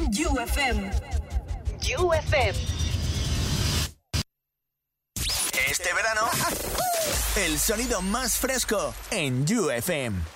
UFM. UFM. Este verano, el sonido más fresco en UFM.